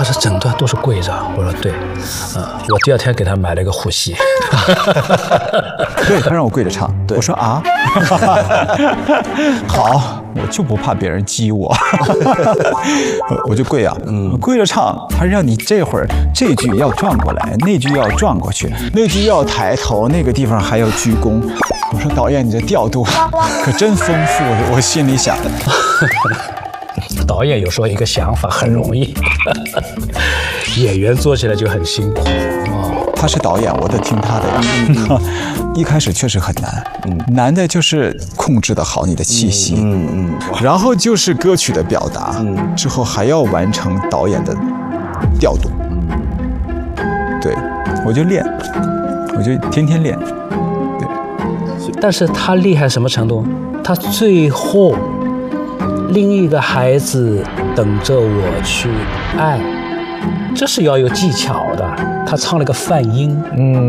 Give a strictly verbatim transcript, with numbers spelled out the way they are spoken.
他是整段都是跪着。我说对，啊，我第二天给他买了一个护膝。 对，他让我跪着唱，我说啊，好，我就不怕别人激我，我就跪啊，嗯，跪着唱，他让你这会儿这句要转过来，那句要转过去，那句要抬头，那个地方还要鞠躬。我说导演，你这调度可真丰富，我心里想。 导演有时候一个想法很容易，演员做起来就很辛苦。哦， 他是导演，我得听他的。嗯、一开始确实很难，嗯，难的就是控制得好你的气息，嗯嗯，然后就是歌曲的表达，嗯，之后还要完成导演的调度，嗯，对，我就练，我就天天练，对。 但是他厉害什么程度？他最后。另一个孩子等着我去爱，这是要有技巧的。他唱了个泛音，嗯，